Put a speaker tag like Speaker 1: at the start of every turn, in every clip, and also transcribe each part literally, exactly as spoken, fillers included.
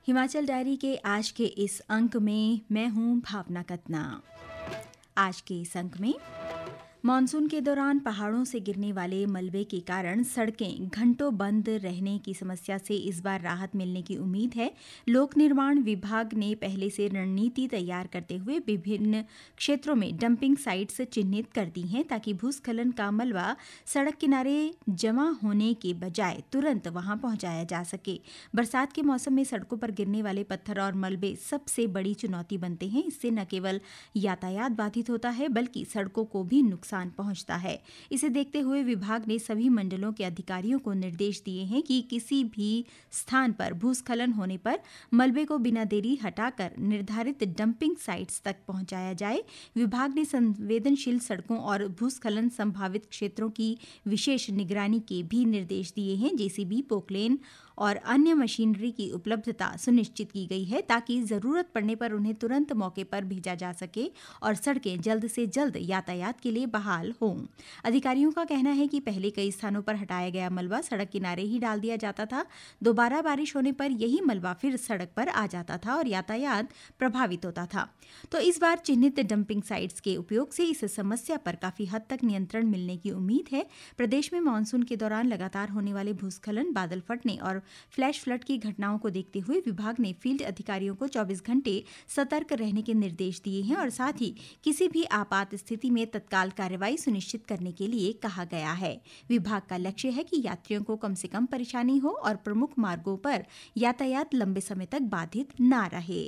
Speaker 1: Himachal diary के आज के इस अंक में मैं हूं भावना कतना। आज के इस अंक में मानसून के दौरान पहाड़ों से गिरने वाले मलबे के कारण सड़कें घंटों बंद रहने की समस्या से इस बार राहत मिलने की उम्मीद है। लोक निर्माण विभाग ने पहले से रणनीति तैयार करते हुए विभिन्न क्षेत्रों में डंपिंग साइट्स चिन्हित कर दी हैं ताकि भूस्खलन का मलबा सड़क किनारे जमा होने के बजाय तुरंत वहां पहुंचाया जा सके। बरसात के मौसम में सड़कों पर गिरने वाले पत्थर और मलबे सबसे बड़ी चुनौती बनते हैं। इससे न केवल यातायात बाधित होता है बल्कि सड़कों को भी नुकसान पहुंचता है। इसे देखते हुए विभाग ने सभी मंडलों के अधिकारियों को निर्देश दिए हैं कि किसी भी स्थान पर भूस्खलन होने पर मलबे को बिना देरी हटाकर निर्धारित डंपिंग साइट्स तक पहुंचाया जाए। विभाग ने संवेदनशील सड़कों और भूस्खलन संभावित क्षेत्रों की विशेष निगरानी के भी निर्देश दिए हैं। जेसीबी, पोकलेन और अन्य मशीनरी की उपलब्धता सुनिश्चित की गई है ताकि जरूरत पड़ने पर उन्हें तुरंत मौके पर भेजा जा सके और सड़कें जल्द से जल्द यातायात के लिए बहाल हों। अधिकारियों का कहना है कि पहले कई स्थानों पर हटाया गया मलबा सड़क किनारे ही डाल दिया जाता था। दोबारा बारिश होने पर यही मलबा फिर सड़क पर आ जाता था और यातायात प्रभावित होता था। तो इस बार चिन्हित डंपिंग साइट्स के उपयोग से इस समस्या पर काफी हद तक नियंत्रण मिलने की उम्मीद है। प्रदेश में मानसून के दौरान लगातार होने वाले भूस्खलन, बादल फटने और फ्लैश फ्लड की घटनाओं को देखते हुए विभाग ने फील्ड अधिकारियों को चौबीस घंटे सतर्क रहने के निर्देश दिए हैं और साथ ही किसी भी आपात स्थिति में तत्काल कार्रवाई सुनिश्चित करने के लिए कहा गया है। विभाग का लक्ष्य है कि यात्रियों को कम से कम परेशानी हो और प्रमुख मार्गों पर यातायात लंबे समय तक बाधित न रहे।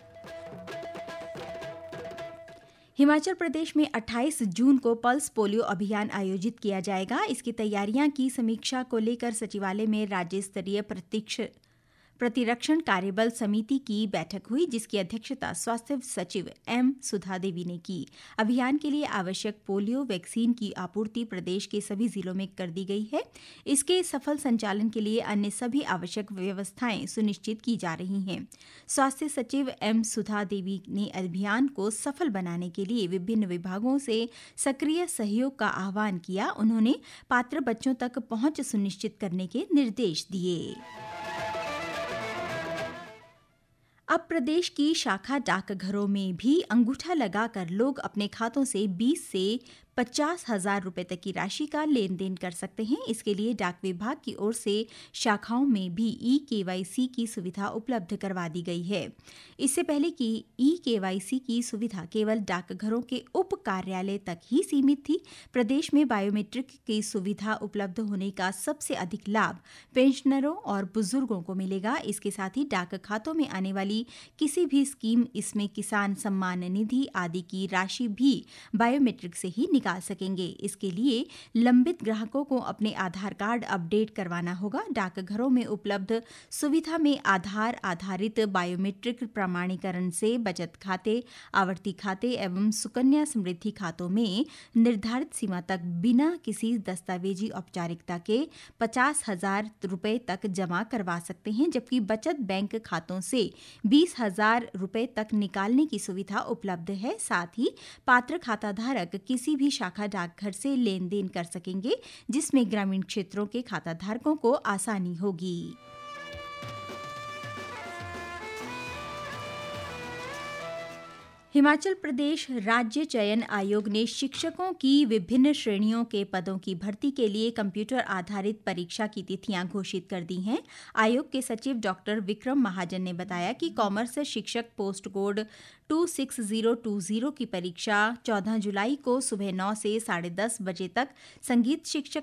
Speaker 1: हिमाचल प्रदेश में अट्ठाईस जून को पल्स पोलियो अभियान आयोजित किया जाएगा। इसकी तैयारियां की समीक्षा को लेकर सचिवालय में राज्य स्तरीय प्रत्यक्ष प्रतिरक्षण कार्यबल समिति की बैठक हुई, जिसकी अध्यक्षता स्वास्थ्य सचिव एम सुधा देवी ने की। अभियान के लिए आवश्यक पोलियो वैक्सीन की आपूर्ति प्रदेश के सभी जिलों में कर दी गई है। इसके सफल संचालन के लिए अन्य सभी आवश्यक व्यवस्थाएं सुनिश्चित की जा रही हैं। स्वास्थ्य सचिव एम सुधा देवी ने अभियान को सफल बनाने के लिए विभिन्न विभागों से सक्रिय सहयोग का आह्वान किया। उन्होंने पात्र बच्चों तक पहुंच सुनिश्चित करने के निर्देश दिए। अब प्रदेश की शाखा डाकघरों में भी अंगूठा लगाकर लोग अपने खातों से बीस से पचास हजार रुपए तक की राशि का लेन देन कर सकते हैं। इसके लिए डाक विभाग की ओर से शाखाओं में भी ई केवाईसी की सुविधा उपलब्ध करवा दी गई है। इससे पहले कि ई केवाईसी की सुविधा केवल डाकघरों के उप कार्यालय तक ही सीमित थी। प्रदेश में बायोमेट्रिक की सुविधा उपलब्ध होने का सबसे अधिक लाभ पेंशनरों और बुजुर्गों को मिलेगा। इसके साथ ही डाक खातों में आने वाली किसी भी स्कीम, इसमें किसान सम्मान निधि आदि की राशि भी बायोमेट्रिक से ही निकाल सकेंगे। इसके लिए लंबित ग्राहकों को अपने आधार कार्ड अपडेट करवाना होगा। डाकघरों में उपलब्ध सुविधा में आधार आधारित बायोमेट्रिक प्रमाणीकरण से बचत खाते, आवर्ती खाते एवं सुकन्या समृद्धि खातों में निर्धारित सीमा तक बिना किसी दस्तावेजी औपचारिकता के पचास हजार रुपए तक जमा करवा सकते हैं, जबकि बचत बैंक खातों से बीस हजार रुपए तक निकालने की सुविधा उपलब्ध है। साथ ही पात्र खाताधारक किसी भी शाखा डाकघर से लेन देन कर सकेंगे, जिसमें ग्रामीण क्षेत्रों के खाताधारकों को आसानी होगी। हिमाचल प्रदेश राज्य चयन आयोग ने शिक्षकों की विभिन्न श्रेणियों के पदों की भर्ती के लिए कंप्यूटर आधारित परीक्षा की तिथियां घोषित कर दी हैं। आयोग के सचिव डॉक्टर विक्रम महाजन ने बताया कि कॉमर्स शिक्षक post code to six zero two zero की परीक्षा चौदह जुलाई को सुबह नौ से साढ़े दस बजे तक, संगीत शिक्षक